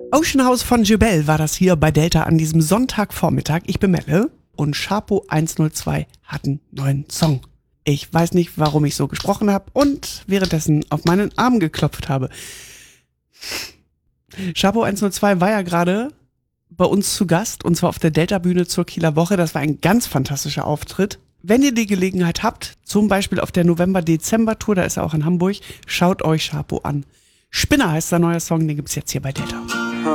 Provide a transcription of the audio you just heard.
Ocean House von Jebel war das hier bei Delta an diesem Sonntagvormittag. Ich bin Melle und Chapo 102 hat einen neuen Song. Ich weiß nicht, warum ich so gesprochen habe und währenddessen auf meinen Arm geklopft habe. Chapo 102 war ja gerade bei uns zu Gast und zwar auf der Delta-Bühne zur Kieler Woche. Das war ein ganz fantastischer Auftritt. Wenn ihr die Gelegenheit habt, zum Beispiel auf der November-Dezember-Tour, da ist er auch in Hamburg, schaut euch Chapo an. Spinner heißt der neue Song, den gibt's jetzt hier bei Delta.